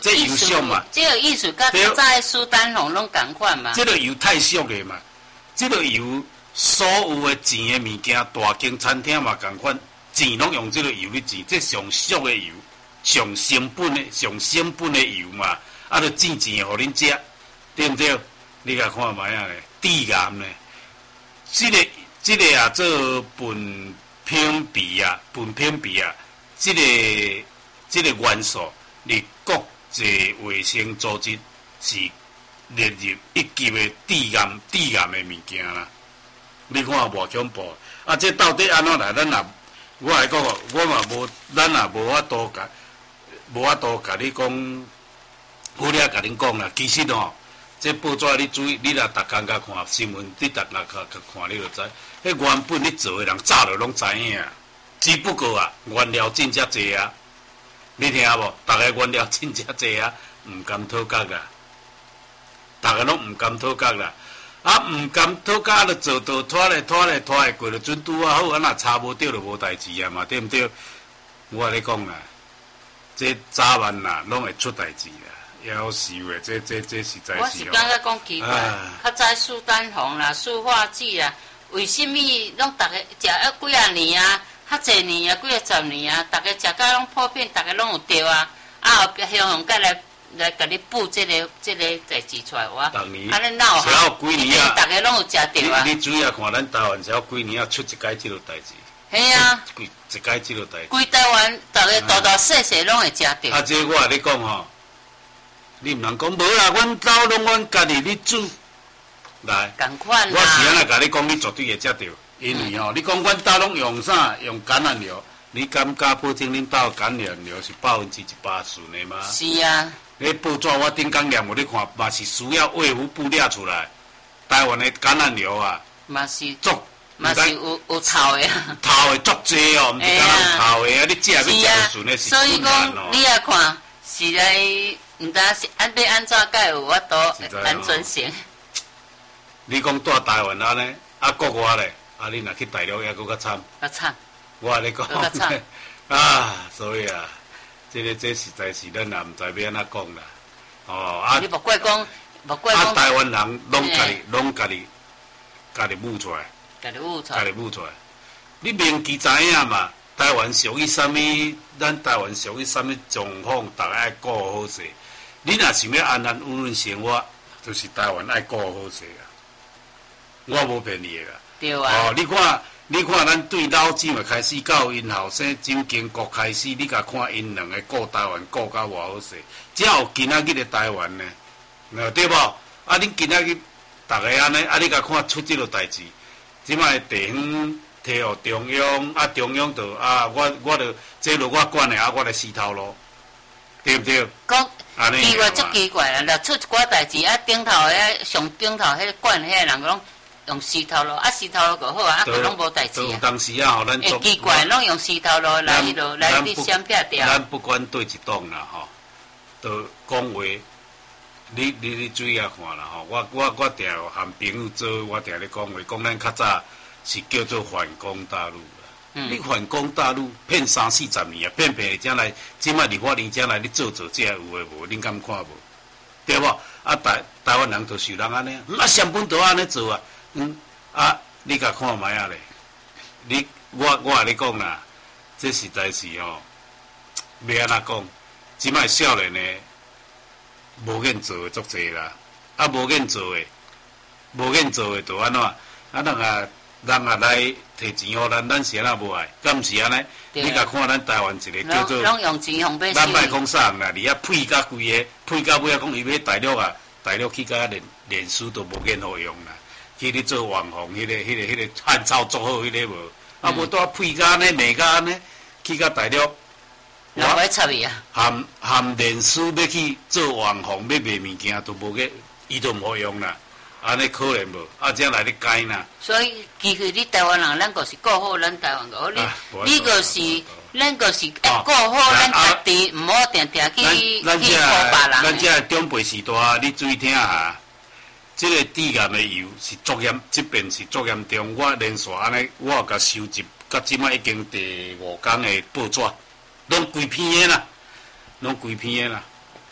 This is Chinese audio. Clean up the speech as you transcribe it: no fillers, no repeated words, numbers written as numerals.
这油俗嘛， 这个意思甲早的苏丹红拢共款嘛。 这个油太俗了嘛，这个油所有的钱的物件，大间餐厅嘛共款，钱拢用这个油去钱，这上俗的油，上成本的油嘛，啊，就挣钱互恁食，对不对？你甲看卖啊咧，致癌咧，这个啊做苯偏比啊，这个元素，你国际卫生组织是列入一级的致癌的物件啦。你看偌恐怖，啊！这到底安怎来？咱也我来讲，我嘛无，咱也无法度甲你讲，我咧甲恁讲啦。其实吼，这报纸你注意，你若逐工甲看新闻，你逐工甲看，你就知。迄原本你做的人早就拢知影，只不过啊，原料真正济啊。你听无？逐个原料真正济啊，毋甘讨价啦，逐个拢毋甘讨价啦。啊，毋甘讨价就做到拖来过就准拄啊好，啊若差无着就无代志啊嘛，对毋对？我咧讲啦，这早晚啦，拢会出代志啦。夭寿诶，这实在是。 我是感觉讲奇怪，较早苏丹红啦、塑化剂啦，为什么拢逐个食了几啊年啊？较侪年啊，几啊十年啊，逐个食甲拢普遍，逐个拢有着啊。啊，后壁向用甲来甲你补这个代志出来，我逐年， 安尼闹哈， 几年啊， 逐个拢有食着啊。 你注意啊，看咱台湾只要几年啊出一届即落代志。 系啊， 一届即落代志。 规台湾逐个大大细细拢会食着。 啊，这我咧讲吼，你毋通讲无啦，阮兜拢阮家己咧煮。来， 共款啦。 我是安尼甲你讲，你绝对会食着，因为吼，你讲阮兜拢用啥？用橄榄油。你敢保证恁兜橄榄油是100%纯的吗？ 是啊。 你报纸我顶工念互你看，嘛是需要卫福部列出来。台湾的橄榄油啊， 嘛是足， 嘛是有头的啊。 头的足济哦，毋是敢有头的啊！你食要食纯的是所以讲， 你也看是来，毋知是要安怎才有法度安全性。 你讲住台湾安尼，啊国外咧，啊你若去大陆还佫较惨。 较惨。 我咧讲，啊，所以啊。这实在是咱也毋知要安怎讲啦，哦啊！ 你莫怪讲， 啊！台湾人拢家己舞出来， 家己舞出来。你明记知影嘛？台湾属于啥物？咱台湾属于啥物状况？大家爱顾好势。你若想要安稳稳生活，就是台湾爱顾好势啊！我无骗你啦。 对啊。 哦，你看，咱对老蒋的开始到因后生蒋经国开始，你甲看因两个顾台湾顾甲偌好势，才有今仔日的台湾呢，对无？啊，恁今仔日逐个安尼，啊，你甲看出即落代志，即摆地方摕互中央，啊，中央就啊，我就这落我管的，啊，我来死头路，对不对？ 讲奇怪，足奇怪啦！若出一寡代志，啊，顶头遐上顶头迄管遐人拢。用石头路，啊石头路就好啊，就拢无代志啊。 当时啊，吼，咱会奇怪，拢用石头路来你闪避掉。 咱不管对一党啦，吼，就讲话，你注意啊看啦，吼，我定和朋友做，我定咧讲话，讲咱较早是叫做反攻大陆啦。你反攻大陆骗30-40年啊，骗将来，即摆立法院将来你做这有诶无？恁敢看无？对无？啊台湾人就受人安尼，啊上本都安尼做啊。啊！你甲看卖啊咧，我甲你讲啦，这实在是吼，要安怎讲？即摆少年诶，无愿做诶足济啦，啊无愿做诶就安怎？啊人来摕钱互咱是安怎无爱？敢毋是安尼？你甲看咱台湾一个叫做， 拢用钱互买。 咱莫讲啥人啦，而遐配甲规个，配甲尾啊，讲伊要大陆啊，大陆去甲连书都无愿好用啦。去咧做网红，迄个汉草做好，迄个无，啊无拄配甲呢，卖甲呢，去甲大陆， 我要插伊啊！ 含脸书要去做网红，要卖物件都无个，伊都无用啦，安尼可能无，啊才来咧改呐。 所以其实你台湾人，咱个是顾好咱台湾个，你个是咱个是顾好咱家己，毋好定定去顾别人。 咱这长辈时代，你注意听下。这个致癌的油是足严，这边是足严重。我连续安尼，我有甲收集，到即摆已经第5天的报纸，拢规篇的啦，拢规篇的啦。